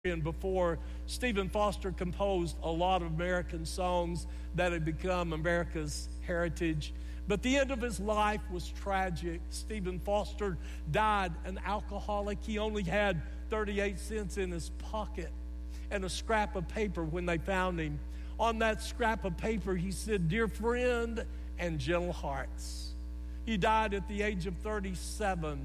And before, Stephen Foster composed a lot of American songs that had become America's heritage. But the end of his life was tragic. Stephen Foster died an alcoholic. He only had 38 cents in his pocket and a scrap of paper when they found him. On that scrap of paper, he said, "Dear friend and gentle hearts." He died at the age of 37.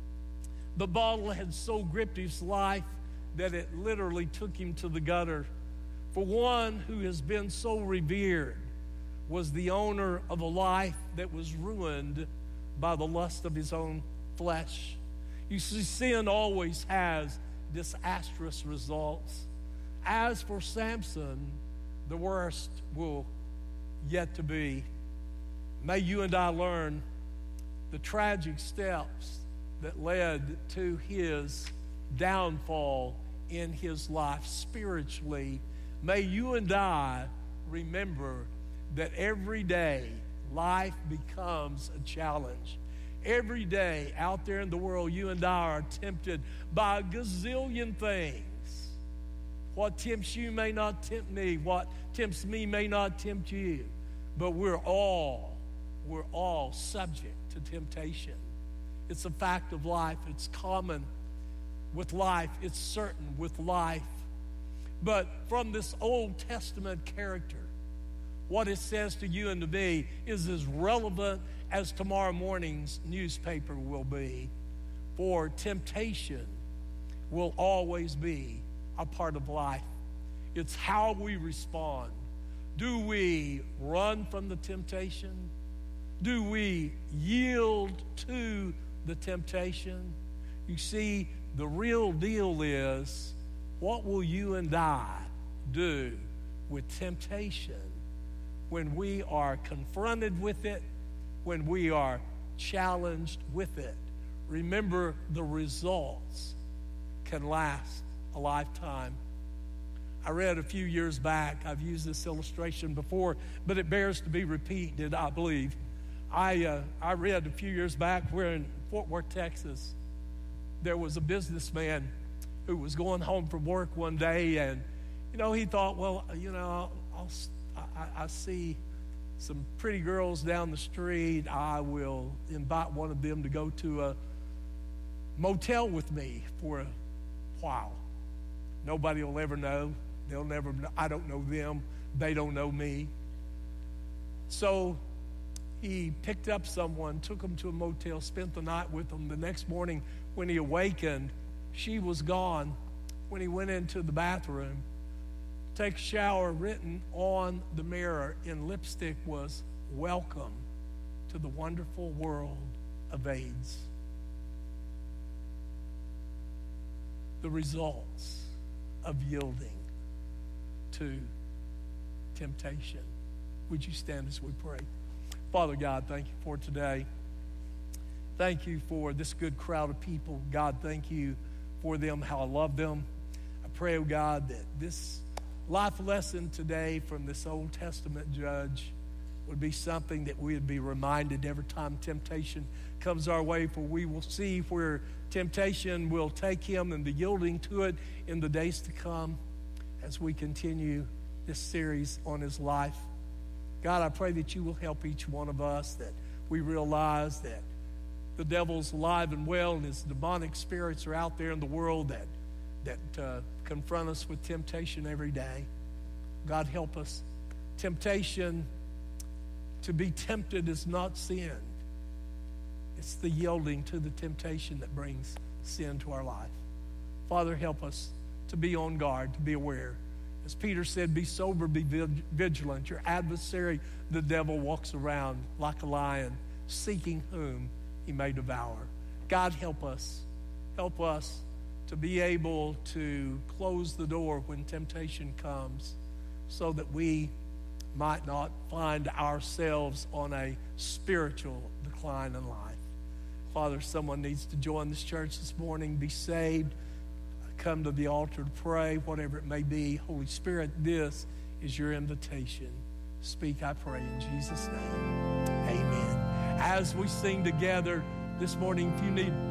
The bottle had so gripped his life that it literally took him to the gutter. For one who has been so revered was the owner of a life that was ruined by the lust of his own flesh. You see, sin always has disastrous results. As for Samson, the worst will yet to be. May you and I learn the tragic steps that led to his downfall in his life spiritually. May you and I remember that every day life becomes a challenge. Every day out there in the world, you and I are tempted by a gazillion things. What tempts you may not tempt me. What tempts me may not tempt you. But we're all subject to temptation. It's a fact of life. It's common with life. It's certain with life. But from this Old Testament character, what it says to you and to me is as relevant as tomorrow morning's newspaper will be. For temptation will always be a part of life. It's how we respond. Do we run from the temptation? Do we yield to the temptation? You see, the real deal is, what will you and I do with temptation when we are confronted with it, when we are challenged with it? Remember, the results can last a lifetime. I read a few years back, I've used this illustration before, but it bears to be repeated, I believe. I read a few years back where in Fort Worth, Texas, there was a businessman who was going home from work one day, and, he thought, well, I see some pretty girls down the street. I will invite one of them to go to a motel with me for a while. Nobody will ever know. They'll never know. I don't know them. They don't know me. So he picked up someone, took them to a motel, spent the night with them. The next morning when he awakened, she was gone. When he went into the bathroom, take a shower, written on the mirror in lipstick was, "Welcome to the wonderful world of AIDS." The results of yielding to temptation. Would you stand as we pray? Father God, thank you for today. Thank you for this good crowd of people. God, thank you for them, how I love them. I pray, oh God, that this life lesson today from this Old Testament judge would be something that we would be reminded every time temptation comes our way, for we will see where temptation will take him and the yielding to it in the days to come as we continue this series on his life. God, I pray that you will help each one of us, that we realize that the devil's alive and well and his demonic spirits are out there in the world that confront us with temptation every day. God, help us. Temptation, to be tempted is not sin. It's the yielding to the temptation that brings sin to our life. Father, help us to be on guard, to be aware. As Peter said, be sober, be vigilant. Your adversary, the devil, walks around like a lion, seeking whom he may devour. God, help us. Help us to be able to close the door when temptation comes so that we might not find ourselves on a spiritual decline in life. Father, someone needs to join this church this morning, be saved, come to the altar to pray, whatever it may be. Holy Spirit, this is your invitation. Speak, I pray, in Jesus' name. Amen. As we sing together this morning, if you need